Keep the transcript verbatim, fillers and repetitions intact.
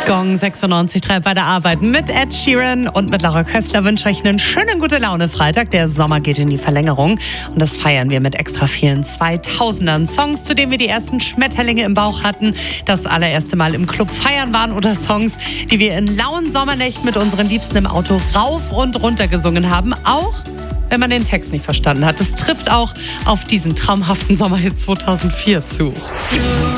Gong sechsundneunzig Komma drei bei der Arbeit mit Ed Sheeran und mit Laura Köstler wünsche ich einen schönen Gute-Laune-Freitag. Der Sommer geht in die Verlängerung und das feiern wir mit extra vielen zweitausendern Songs, zu denen wir die ersten Schmetterlinge im Bauch hatten, das allererste Mal im Club feiern waren oder Songs, die wir in lauen Sommernächten mit unseren Liebsten im Auto rauf und runter gesungen haben, auch wenn man den Text nicht verstanden hat. Das trifft auch auf diesen traumhaften Sommerhit zweitausendvier zu.